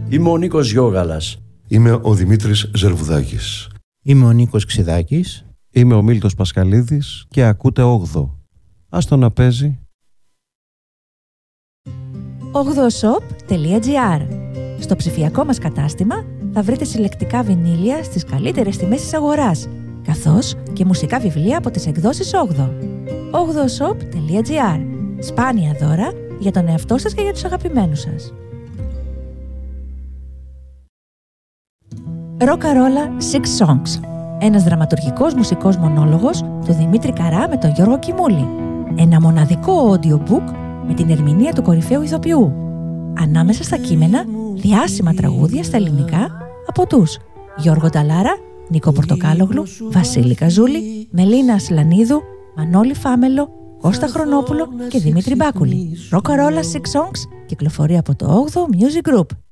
Είμαι ο Νίκος Γιώγαλας. Είμαι ο Δημήτρης Ζερβουδάκης. Είμαι ο Νίκος Ξιδάκης. Είμαι ο Μίλτος Πασχαλίδης και ακούτε 8. Ας το να παίζει. 8shop.gr. Στο ψηφιακό μας κατάστημα θα βρείτε συλλεκτικά βινίλια στις καλύτερες τιμές της αγοράς, καθώς και μουσικά βιβλία από τις εκδόσεις 8. 8shop.gr. Σπάνια δώρα για τον εαυτό σας και για τους αγαπημένους σας. Ροκαρόλα 6 Songs. Ένας δραματουργικός μουσικός μονόλογος του Δημήτρη Καρά με τον Γιώργο Κιμούλη. Ένα μοναδικό audiobook με την ερμηνεία του κορυφαίου ηθοποιού. Ανάμεσα στα κείμενα, διάσημα τραγούδια στα ελληνικά από τους Γιώργο Νταλάρα, Νίκο Πορτοκάλογλου, Βασίλη Καζούλη, Μελίνα Ασλανίδου, Μανώλη Φάμελο, Κώστα Χρονόπουλο και Δημήτρη Μπάκουλη. Ροκαρόλα 6 Songs κυκλοφορεί από το 8 Music Group.